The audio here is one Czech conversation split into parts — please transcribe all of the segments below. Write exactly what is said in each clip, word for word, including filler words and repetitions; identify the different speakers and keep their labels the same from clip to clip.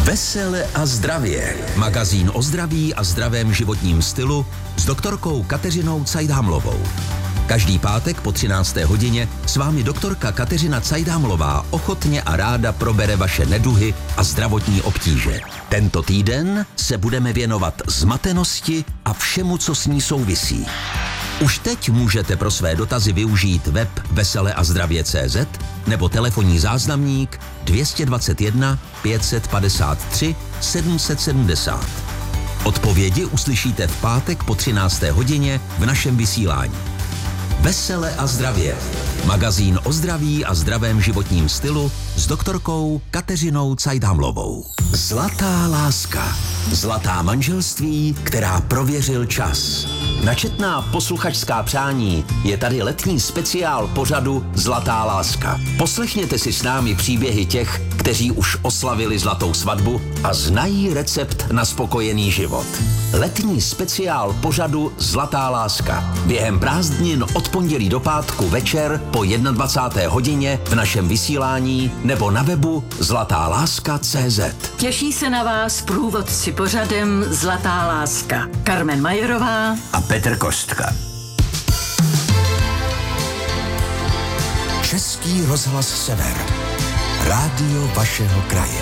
Speaker 1: Vesele a zdravě. Magazín o zdraví a zdravém životním stylu s doktorkou Kateřinou Cajdhamlovou. Každý pátek po třinácté hodině s vámi doktorka Kateřina Cajdhamlová ochotně a ráda probere vaše neduhy a zdravotní obtíže. Tento týden se budeme věnovat zmatenosti a všemu, co s ní souvisí. Už teď můžete pro své dotazy využít web vesele a zdravě tečka cé zet nebo telefonní záznamník dvě stě dvacet jedna pět set padesát tři sedm set sedmdesát. Odpovědi uslyšíte v pátek po třinácté hodině v našem vysílání. Vesele a zdravě. Magazín o zdraví a zdravém životním stylu s doktorkou Kateřinou Cajdhamlovou. Zlatá láska. Zlatá manželství, která prověřil čas. Načetná posluchačská přání je tady letní speciál pořadu Zlatá láska. Poslechněte si s námi příběhy těch, kteří už oslavili zlatou svatbu a znají recept na spokojený život. Letní speciál pořadu Zlatá láska. Během prázdnin od pondělí do pátku večer po dvacáté jedné hodině v našem vysílání nebo na webu zlatá láska tečka cé zet.
Speaker 2: Těší se na vás průvodci pořadem Zlatá láska. Karmen Majerová
Speaker 1: a Petr Kostka. Český rozhlas Sever. Rádio vašeho kraje.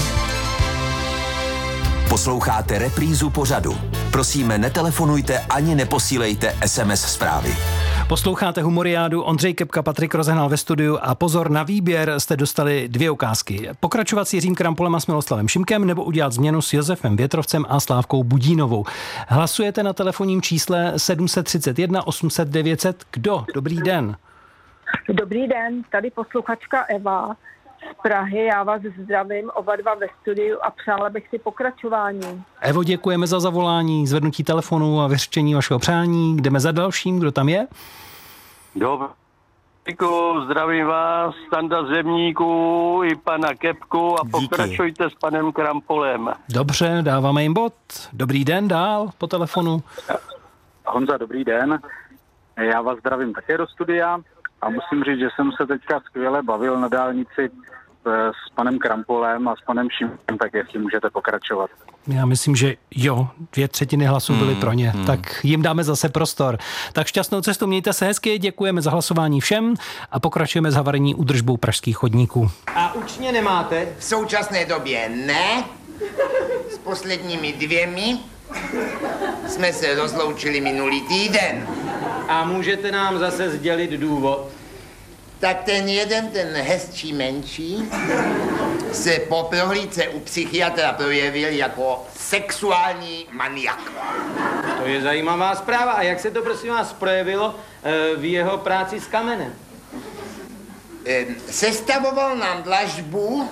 Speaker 1: Posloucháte reprízu pořadu. Prosíme, netelefonujte ani neposílejte es em es zprávy.
Speaker 3: Posloucháte Humoriádu, Ondřej Kepka, Patrik Rozehnal ve studiu a pozor, na výběr jste dostali dvě ukázky. Pokračovat s Jiřím Krampolem a s Miloslavem Šimkem nebo udělat změnu s Josefem Větrovcem a Slávkou Budínovou. Hlasujete na telefonním čísle sedm set třicet jedna osm set devět set. Kdo? Dobrý den.
Speaker 4: Dobrý den, tady posluchačka Eva z Prahy. Já vás zdravím oba dva ve studiu a přála bych si pokračování.
Speaker 3: Evo, děkujeme za zavolání, zvednutí telefonu a vyřčení vašeho přání. Jdeme za dalším, kdo tam je?
Speaker 5: Dobrý. Zdravím vás, Standa Zemníků i pana Kepku a
Speaker 3: díky.
Speaker 5: Pokračujte s panem Krampolem.
Speaker 3: Dobře, dáváme jim bod. Dobrý den, dál po telefonu.
Speaker 6: Honza, dobrý den. Já vás zdravím také do studia a musím říct, že jsem se teďka skvěle bavil na dálnici s panem Krampolem a s panem Šimkem, tak jestli můžete pokračovat.
Speaker 3: Já myslím, že jo, dvě třetiny hlasů byly hmm, pro ně, hmm. tak jim dáme zase prostor. Tak šťastnou cestu, mějte se hezky, děkujeme za hlasování všem a pokračujeme s havarijní údržbou pražských chodníků.
Speaker 7: A učně nemáte?
Speaker 8: V současné době ne. S posledními dvěmi jsme se rozloučili minulý týden.
Speaker 7: A můžete nám zase sdělit důvod?
Speaker 8: Tak ten jeden, ten hezčí menší, se po prohlídce u psychiatra projevil jako sexuální maniak.
Speaker 7: To je zajímavá zpráva. A jak se to prosím vás projevilo e, v jeho práci s kamenem?
Speaker 8: E, sestavoval nám dlažbu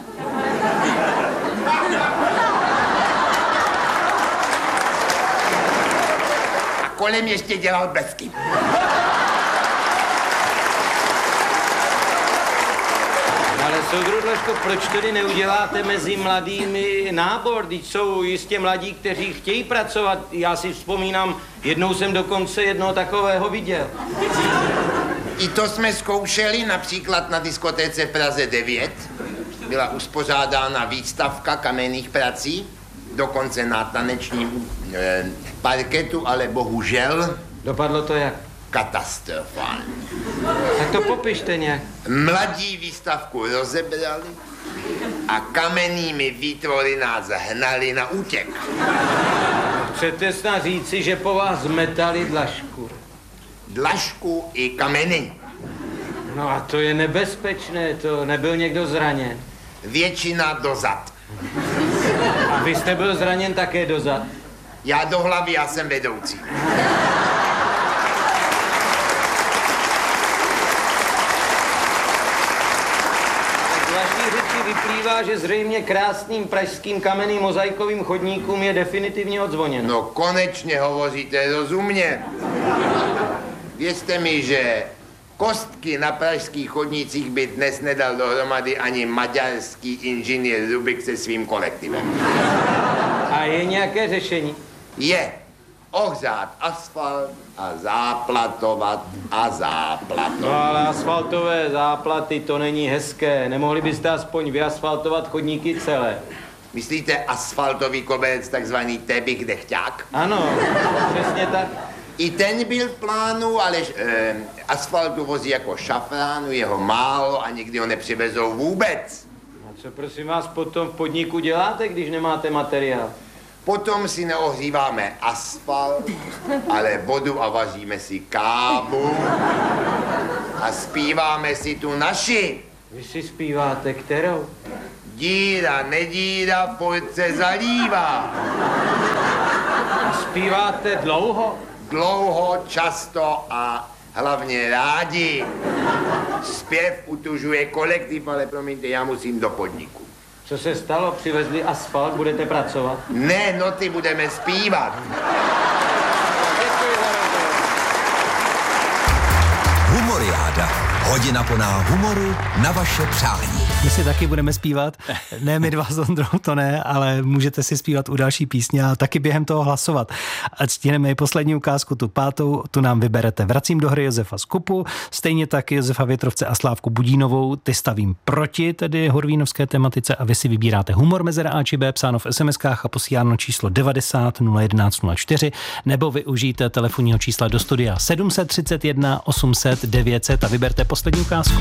Speaker 8: a kolem ještě dělal blesky.
Speaker 7: Ale soudruh Dlažko, proč tedy neuděláte mezi mladými nábor? Když jsou jistě mladí, kteří chtějí pracovat. Já si vzpomínám, jednou jsem dokonce jednoho takového viděl.
Speaker 8: I to jsme zkoušeli, například na diskotéce v Praze devět. Byla uspořádána výstavka kamenných prací, dokonce na tanečním eh, parketu, ale bohužel...
Speaker 7: Dopadlo to jak?
Speaker 8: Katastrofální.
Speaker 7: Tak to popište nějak.
Speaker 8: Mladí výstavku rozebrali a kamennými výtvory nás hnali na útěk.
Speaker 7: Chcete snad říci, že po vás zmetali dlažku?
Speaker 8: Dlažku i kameny.
Speaker 7: No a to je nebezpečné, to nebyl někdo zraněn?
Speaker 8: Většina dozad.
Speaker 7: A vy jste byl zraněn také dozad?
Speaker 8: Já do hlavy, já jsem vedoucí.
Speaker 7: Vyplývá, že zřejmě krásným pražským kamenným mozaikovým chodníkům je definitivně odzvoněno.
Speaker 8: No konečně hovoříte rozumně. Věřte mi, že kostky na pražských chodnících by dnes nedal dohromady ani maďarský inženýr Rubik se svým kolektivem.
Speaker 7: A je nějaké řešení?
Speaker 8: Je. Ohřát asfalt a záplatovat a záplatovat.
Speaker 7: No ale asfaltové záplaty, to není hezké. Nemohli byste aspoň vyasfaltovat chodníky celé?
Speaker 8: Myslíte asfaltový koberec, takzvaný tebik dechťák?
Speaker 7: Ano, přesně tak.
Speaker 8: I ten byl v plánu, ale e, asfaltu vozí jako šafránu, jeho málo a nikdy ho nepřivezou vůbec.
Speaker 7: A co prosím vás potom v podniku děláte, když nemáte materiál?
Speaker 8: Potom si neohříváme asfalt, ale vodu a vaříme si kávu a zpíváme si tu naši.
Speaker 7: Vy si zpíváte kterou?
Speaker 8: Díra, nedíra, furt se zalívá.
Speaker 7: A zpíváte dlouho?
Speaker 8: Dlouho, často a hlavně rádi. Zpěv utužuje kolektiv, ale promiňte, já musím do podniku.
Speaker 7: Co se stalo? Přivezli asfalt, budete pracovat?
Speaker 8: Ne, noty budeme zpívat.
Speaker 1: Humoriáda. Hodina plná humoru na vaše přání.
Speaker 3: My si taky budeme zpívat. Ne my dva s Ondrou, to ne, ale můžete si zpívat u další písně a taky během toho hlasovat. Ať stihneme i poslední ukázku, tu pátou, tu nám vyberete. Vracím do hry Josefa Skupu, stejně tak Josefa Větrovce a Slávku Budínovou. Ty stavím proti tedy horvínovské tematice a vy si vybíráte humor mezera A či B, psáno v SMSkách a posíláno číslo devadesát nula jedenáct nula čtyři, nebo využijte telefonního čísla do studia sedm set třicet jedna osm set devět set a vyberte poslední ukázku.